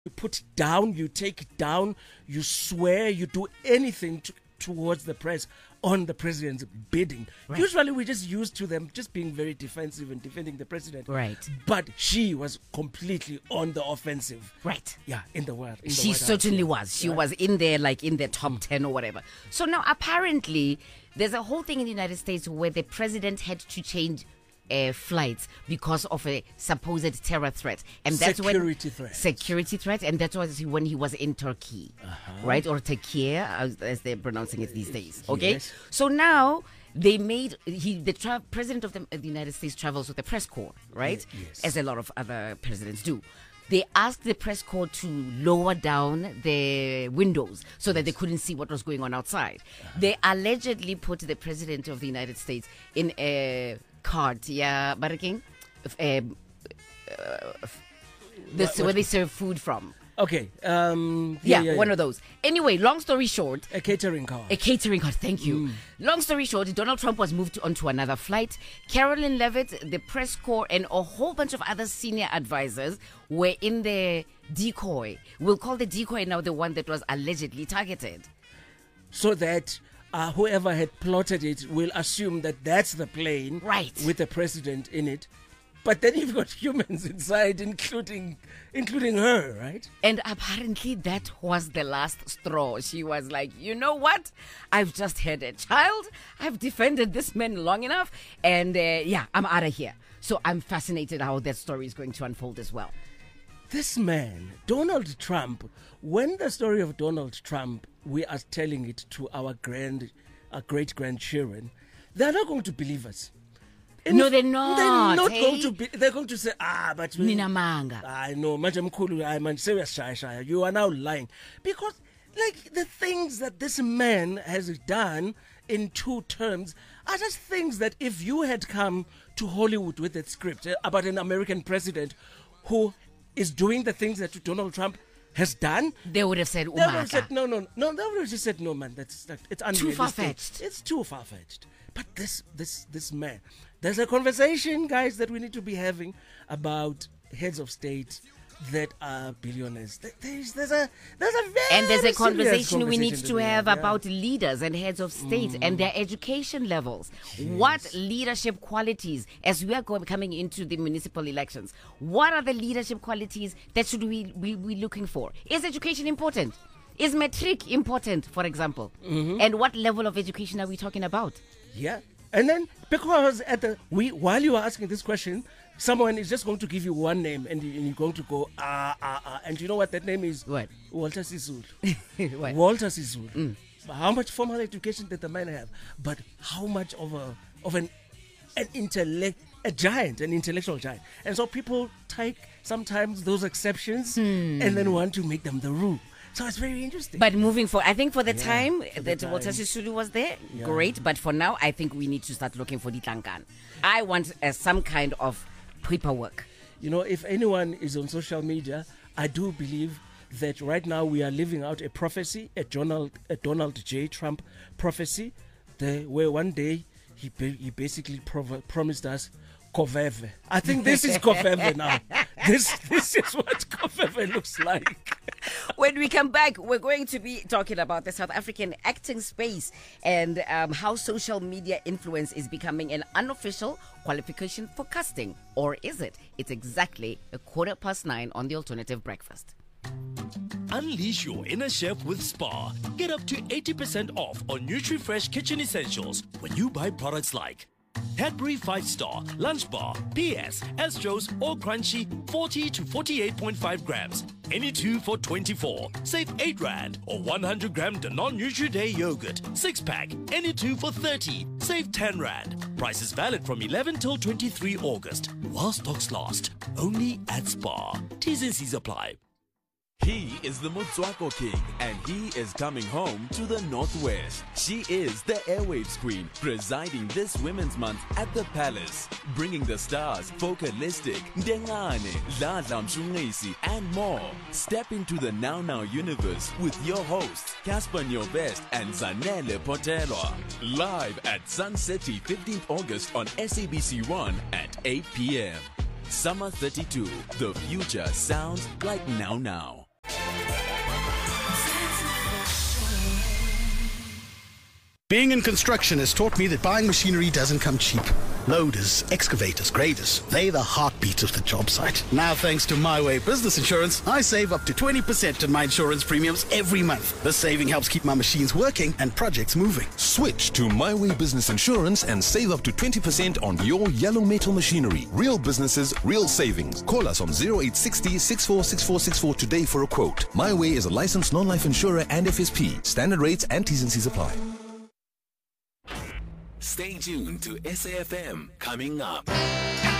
You put it down, you take it down, you swear, you do anything towards the press on the president's bidding. Right. Usually we're just used to them just being very defensive and defending the president. Right. But she was completely on the offensive. Right. Yeah, in the world. She certainly was. She was in there, like in the top 10 or whatever. So now apparently there's a whole thing in the United States where the president had to change flights because of a supposed terror threat, and that's security threat, and that was when he was in Turkey, right, or Turkey as they're pronouncing it these days. Okay, yes. So now they made the president of the United States travels with the press corps, right, yes. As a lot of other presidents do. They asked the press corps to lower down the windows so that they couldn't see what was going on outside. They allegedly put the president of the United States in a cart, yeah, Burger King, where they serve food from. Okay. One of those. Anyway, long story short, a catering car. Thank you. Long story short, Donald Trump was moved onto another flight. Caroline Leavitt, the press corps, and a whole bunch of other senior advisors were in the decoy. We'll call the decoy now the one that was allegedly targeted. So that whoever had plotted it will assume that that's the plane, right, with the president in it. But then you've got humans inside, including her, right? And apparently that was the last straw. She was like, you know what? I've just had a child. I've defended this man long enough. And I'm out of here. So I'm fascinated how that story is going to unfold as well. This man, Donald Trump, when the story of Donald Trump, we are telling it to our great-grandchildren, they're not going to believe us. No, they're not. They're not going to be. They're going to say, but Nina Manga. I know, you are now lying. Because, like, the things that this man has done in 2 terms are just things that if you had come to Hollywood with that script about an American president who is doing the things that Donald Trump has done, they would have said, they would have said, no. They would have just said, no, man, it's unrealistic. Too far-fetched. It's too far-fetched. But this man, there's a conversation, guys, that we need to be having about heads of state that are billionaires. There's a conversation we need to have about leaders and heads of state and their education levels. Yes. What leadership qualities, as we are coming into the municipal elections, what are the leadership qualities that should we be looking for? Is education important? Is matric important, for example? And what level of education are we talking about? Yeah. And then, because while you are asking this question, someone is just going to give you one name and you're going to go, And you know what that name is? What? Walter Sisulu. What? Walter Sisulu. How much formal education did the man have? But how much of an intellectual giant. And so people take sometimes those exceptions and then want to make them the rule. So it's very interesting. But moving forward, I think for the time that Walter Sisulu was there, great. But for now, I think we need to start looking for Ditlankan. I want some kind of paperwork. You know, if anyone is on social media, I do believe that right now we are living out a prophecy, a Donald J. Trump prophecy, where one day he basically promised us Koveve. I think this is Koveve now. This is what Koveve looks like. When we come back, we're going to be talking about the South African acting space and how social media influence is becoming an unofficial qualification for casting. Or is it? It's exactly 9:15 on the Alternative Breakfast. Unleash your inner chef with Spar. Get up to 80% off on NutriFresh kitchen essentials when you buy products like Cadbury 5-Star, Lunch Bar, PS, Astros, or Crunchy, 40 to 48.5 grams. Any 2 for 24. Save 8 Rand. Or 100 gram Danone Nutri-Day yogurt. 6-pack. Any 2 for 30. Save 10 Rand. Prices valid from 11 till 23 August. While stocks last. Only at Spar. T's and C's apply. He is the Motswako King, and he is coming home to the Northwest. She is the airwaves queen, presiding this Women's Month at the Palace, bringing the stars Focalistic, Dengane, Dladla Mshunisi, and more. Step into the Now Now universe with your hosts, Casper Nyovest and Zanele Potelwa. Live at Sun City, 15th August on SABC1 at 8 p.m. Summer 32, the future sounds like Now Now. Being in construction has taught me that buying machinery doesn't come cheap. Loaders, excavators, graders, they're the heartbeat of the job site. Now, thanks to My Way Business Insurance, I save up to 20% on my insurance premiums every month. This saving helps keep my machines working and projects moving. Switch to My Way Business Insurance and save up to 20% on your yellow metal machinery. Real businesses, real savings. Call us on 0860 646464 today for a quote. My Way is a licensed non-life insurer and FSP. Standard rates and T's and C's apply. Stay tuned to SAFM coming up.